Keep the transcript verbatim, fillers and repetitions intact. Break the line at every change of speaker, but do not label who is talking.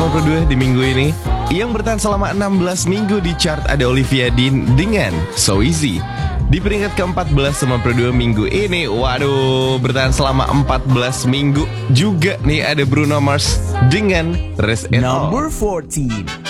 sembilan puluh dua di minggu ini. Yang bertahan selama enam belas minggu di chart ada Olivia Dean dengan So Easy. Di peringkat ke-empat belas sembilan puluh dua minggu ini, waduh, bertahan selama empat belas minggu juga nih ada Bruno Mars dengan Rest It All.
Number fourteen.